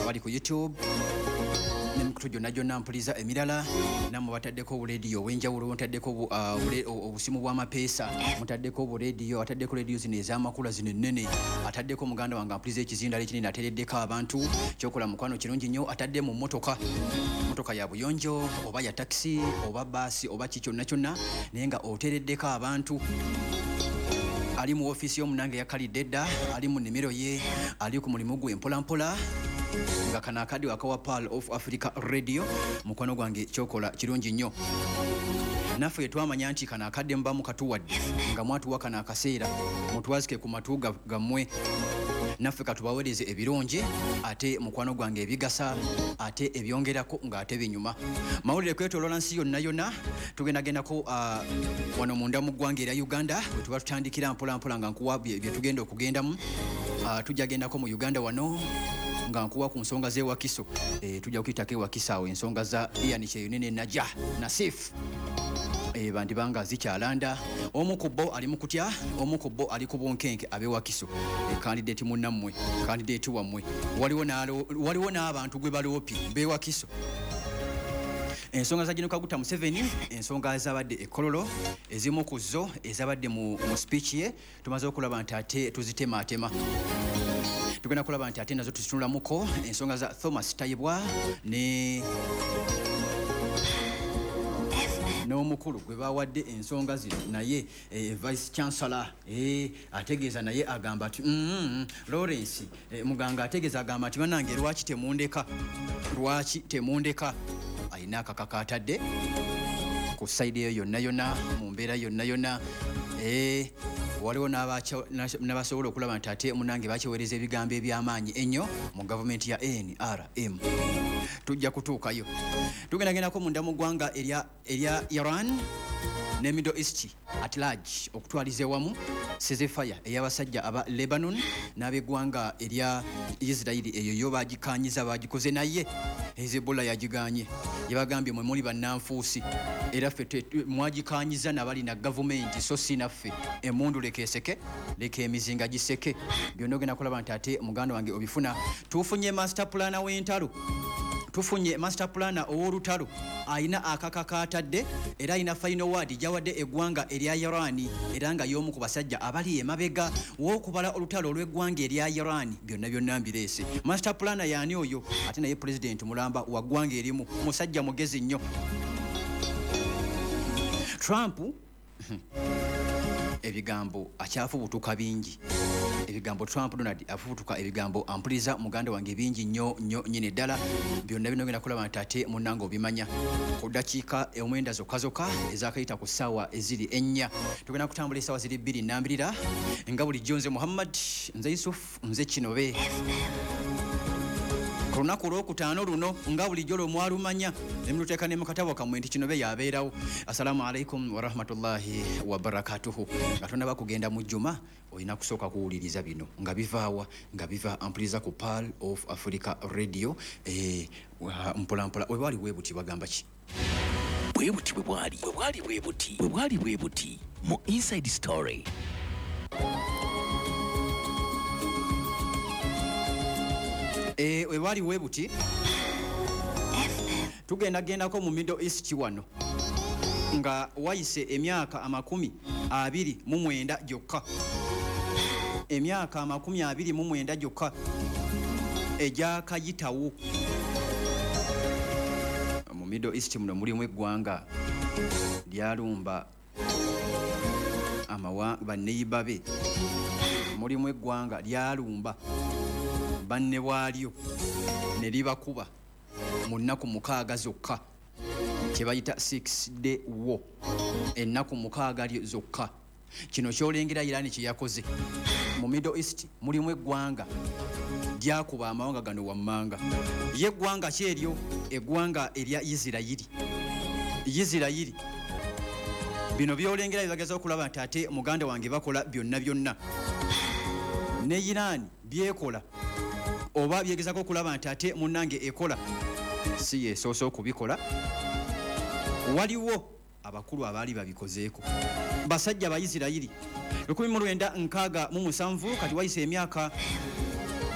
abali ku YouTube n'emikutu gyonna mpuliza emirala nammwe bataddeko obulediyo obw'enjawulo mutaddeko obusimu bw'amapeesa mutaddeko obulediyo ataddeko lediyo zino ez'amakula zino ennene ataddeko muganda wange ampuliza ekizindala ekinene atereddeko abantu kyokola mukwano kirungi nnyo atadde mu motoka ya buyonjo oba ya taxi oba baasi oba ki kyonna naye nga otereddeko abantu ali mu ofiisi y'omunange yakalidde edda ali mu nnimiro ye ali ku mulimu gwe mpolampola nga kano akadde akawa Pearl of Africa Radio mukwano gwange kyokola kirungi nnyo naffe twamanya nti kano akadde mubamu katuwadde nga mwatuwa kano akaseera mutwazike ku matu gammwe naffe katubaweereze ebirungi ate mukwano gwange ebigasa ate ebyongerako ng'ate binyuma mawulire kwetoloola nsi yonna tugendagendako wano munda mu ggwanga erya Uganda bwe tuba tutandikira mpolampola nga nkuwa bye tugenda okugendamu tujja gendako mu Uganda wano nga nkuwa ku nsonga z'ewakiso tujja kuyitako ewakiso awo ensonga za Ian Kyeyune Najja Nasif bandi banga zikyalanda omu ku bo ali mu kutya omu ku bo ali ku bunkenke ab'ewakiso kandidate munnammwe kandidate wammwe waliwo n'abantu gwe baloopi b'ewakiso ensonga za General Kaguta Museveni ensonga ezabadde ekololo ezimu ku zo ezabadde mu speech ye tumaze okulaba nti ate tuzitematema tugenda kulaba nti ate nazo tuzitunulamuko ensonga za Thomas Tayibwa n'omukulu gwe bawadde ensonga zino naye vice chancellor ategeeza naye agamba ati Lawrence muganga ategeeza agamba ati banange lwaki temundeka ayina akakaka atadde ku side eyo yonna mu mbeera yonna waliwo n'abasobola okulaba nti ate munange bakyeweereza ebigambo eby'amaanyi ennyo mu gavumenti ya NRM tujja kutuukayo tugendagendako munda mu ggwanga erya Iran ne Middle East at large okutwaliza ewamu ceasefire ey'abasajja aba Lebanon n'ab'eggwanga erya Israel eyo yo bagikanyiza bagikoze naye Hezbollah yagiganye yabagambye mwe muli bannanfuusi era ffe mwagikanyiza nabali na gavumenti so sinaffe emundu lekeseke leke emizinga giseke byonna ogenda kulaba nti ate muganda wange obifuna tufunye master plan w'entalo tufunye master plan ow'olutalo ayina akakaka atadde era ayina final word gyawadde eggwanga erya Iran era nga y'omu ku basajja abali emabega w'okubala olutalo olw'eggwanga erya Iran byonna mbireese master plan yaani oyo ate naye president mulamba wa ggwanga erimu musajja mugezi nnyo Trump ebigambo akyafubutuka bingi ebigambo Trump Donald afubutuka ebigambo ampuliza muganda wange bingi nnyo nyine ddala byonna bino ngenda kulaba nti ate munnange obimanya ku ddakiika omwenda zokka ezakayita ku ssaawa eziri ennya tugenda kutambula essaawa ziri 2 nga bulijjo nze Muhammad nze Yusuf nze Kinobe ku lunaku olwokutaano luno nga bulijjo lwomwalumanya nemututeeka ne mu katabo kammwe nti Kinobe yabeerawo assalamu alaikum warahmatullahi wabarakatuhu nga tonaba kugenda mu jjuma olina kusooka kuwuliriza bino nga bivaawa nga biva ampuliza ku Pearl of Africa Radio mpolampola webwali webuti bagamba ki bwebuti bwebwali bwebuti mu Inside Story webali webuti tugendagendako mu Middle East wano nga wayise emyaka 29 gyokka emyaka 29 gyokka egyakayitawo mu Middle East muno mulimu eggwanga lyalumba banneyibabe mulimu eggwanga lyalumba banne bwalyo ne libakuba mu nnaku 6 zokka kye bayita 6-day war ennaku 6 zokka kino kyolengera Iran kye yakoze mu Middle East mulimu eggwanga lyakuba amawanga gano wammanga ye eggwanga kyeryo eggwanga erya Isirayiri bino byolengera bibageza okulaba nti ate muganda wange bakola byonna ne Iran byekola oba byegezako okulaba nti ate munnange ekola si yeesoosa okubikola waliwo abakulu abaali babikozeeko basajja Abayisirayiri 1967 kati wayise emyaka